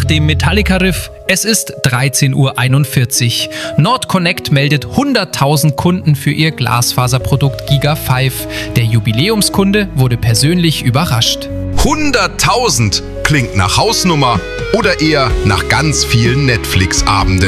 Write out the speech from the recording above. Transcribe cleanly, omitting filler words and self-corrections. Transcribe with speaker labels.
Speaker 1: dem Metallica-Riff. Es ist 13:41 Uhr. NordConnect meldet 100.000 Kunden für ihr Glasfaserprodukt Giga 5. Der Jubiläumskunde wurde persönlich überrascht.
Speaker 2: 100.000 klingt nach Hausnummer oder eher nach ganz vielen Netflix-Abenden.